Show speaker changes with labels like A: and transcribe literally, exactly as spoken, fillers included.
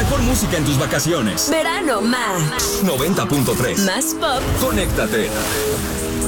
A: mejor música en tus vacaciones.
B: Verano Max.
A: noventa punto tres.
B: Más pop.
A: Conéctate.